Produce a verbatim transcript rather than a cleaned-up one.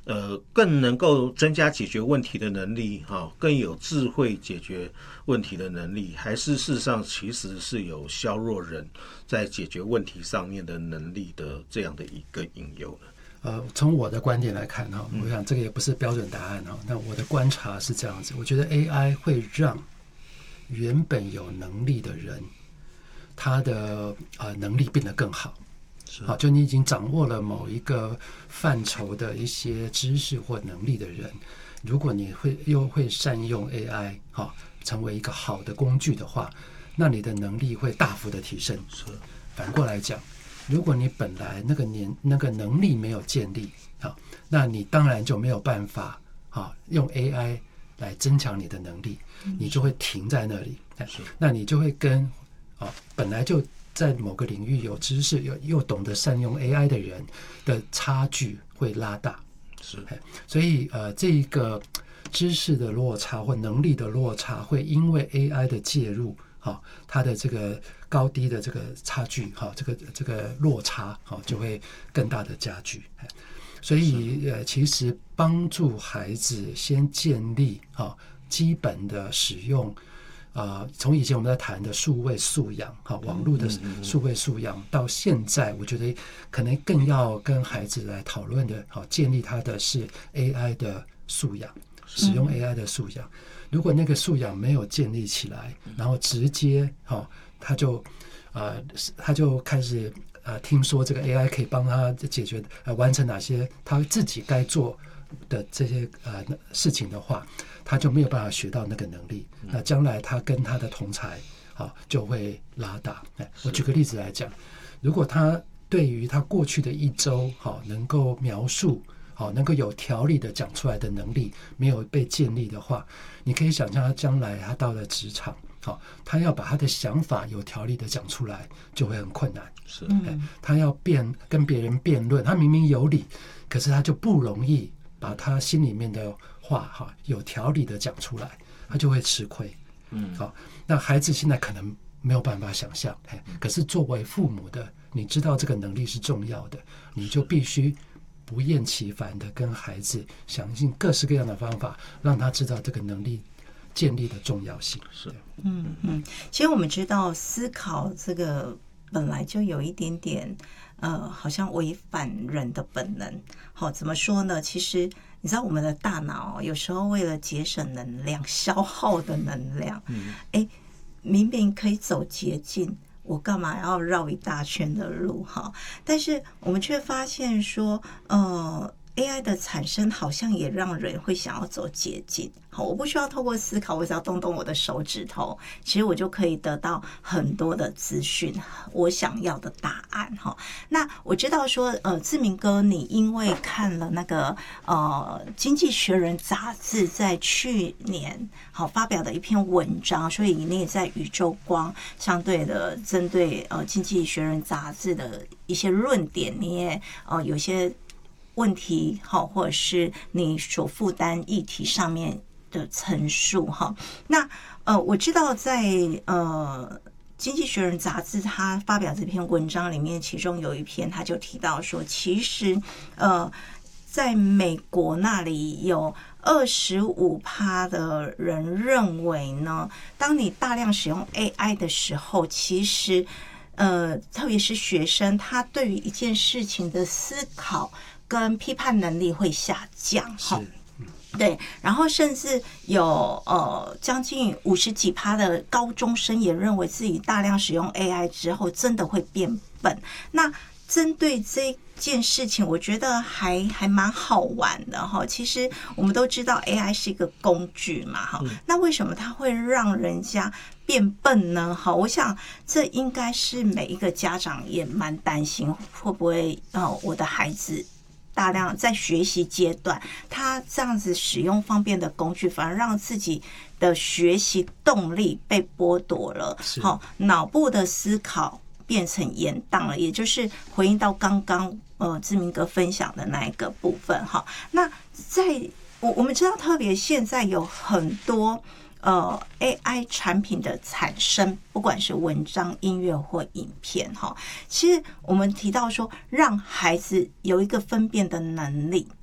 呃，更能够增加解决问题的能力，哈、哦，更有智慧解决问题的能力，还是事实上其实是有削弱人在解决问题上面的能力的这样的一个隐忧呢？ 呃，从我的观点来看哈，我想这个也不是标准答案哈。那我的观察是这样子，我觉得 A I 会让原本有能力的人，他的呃能力变得更好。好，就你已经掌握了某一个范畴的一些知识或能力的人，如果你会又会善用 A I， 好，成为一个好的工具的话，那你的能力会大幅的提升。 是， 反过来讲，如果你本来那个年那个能力没有建立，好，那你当然就没有办法好用 A I 来增强你的能力，你就会停在那里。那你就会跟啊本来就在某个领域有知识又又懂得善用 A I 的人的差距会拉大。 是， 所以呃，这一个知识的落差或能力的落差，会因为 A I 的介入，哈、哦，它的这个高低的这个差距，哈、哦，这个这个落差，哈、哦，就会更大的加剧。所以呃，其实帮助孩子先建立哈、哦、基本的使用。呃，从以前我们在谈的数位素养，哈，网络的数位素养，到现在，我觉得可能更要跟孩子来讨论的，好，建立他的是 A I 的素养，使用 A I 的素养。如果那个素养没有建立起来，然后直接，哈，他就，呃，他就开始，呃，听说这个 A I 可以帮他解决，呃，完成哪些他自己该做的这些呃事情的话，他就没有办法学到那个能力。那将来他跟他的同侪啊就会拉大。我举个例子来讲，如果他对于他过去的一周好能够描述好能够有条理的讲出来的能力没有被建立的话，你可以想象他将来他到了职场，好，他要把他的想法有条理的讲出来就会很困难。 是， 他要辩跟别人辩论，他明明有理，可是他就不容易把他心里面的话哈有条理的讲出来，他就会吃亏。嗯，好，那孩子现在可能没有办法想象，可是作为父母的，你知道这个能力是重要的，你就必须不厌其烦的跟孩子想尽各式各样的方法，让他知道这个能力建立的重要性。 是， 嗯嗯，其实我们知道思考这个本来就有一点点呃，好像违反人的本能。好，怎么说呢？其实你知道我们的大脑有时候为了节省能量，消耗的能量，嗯，哎，明明可以走捷径，我干嘛要绕一大圈的路哈？但是我们却发现说，呃。A I 的产生好像也让人会想要走捷径。好，我不需要透过思考，我只要动动我的手指头，其实我就可以得到很多的资讯，我想要的答案。哈，那我知道说，呃，志明哥，你因为看了那个呃《经济学人》杂志在去年好发表的一篇文章，所以你也在宇宙光相对的针对呃《经济学人》杂志的一些论点，你也呃有些问题好，或者是你所负担议题上面的陈述哈。那呃，我知道在呃《经济学人》杂志他发表这篇文章里面，其中有一篇他就提到说，其实呃，在美国那里有二十五趴的人认为呢，当你大量使用 A I 的时候，其实呃，特别是学生，他对于一件事情的思考跟批判能力会下降，对，然后甚至有呃将近五十几趴的高中生也认为自己大量使用 A I 之后真的会变笨。那针对这件事情，我觉得还还蛮好玩的哈。其实我们都知道 A I 是一个工具嘛，哈，那为什么它会让人家变笨呢？好，我想这应该是每一个家长也蛮担心，会不会呃我的孩子大量在学习阶段，他这样子使用方便的工具，反而让自己的学习动力被剥夺了，好，脑部的思考变成延宕了，也就是回应到刚刚呃志明哥分享的那一个部分哈。那在我我们知道，特别现在有很多呃 A I 产品的产生，不管是文章、音乐或影片哈，其实我们提到说，让孩子有一个分辨的能力，